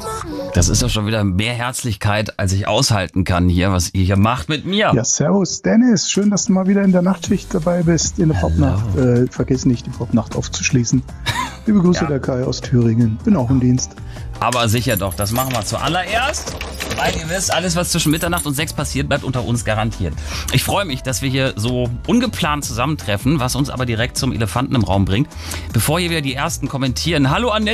Das ist doch schon wieder mehr Herzlichkeit, als ich aushalten kann hier, was ihr hier macht mit mir. Ja, servus Dennis, schön, dass du mal wieder in der Nachtschicht dabei bist, in der Popnacht. Vergiss nicht, die Popnacht aufzuschließen. Liebe Grüße, der Kai aus Thüringen, bin auch im Dienst. Aber sicher doch, das machen wir zuallererst, weil ihr wisst, alles was zwischen Mitternacht und 6 passiert, bleibt unter uns garantiert. Ich freue mich, dass wir hier so ungeplant zusammentreffen, was uns aber direkt zum Elefanten im Raum bringt. Bevor hier wieder die Ersten kommentieren, hallo Annette.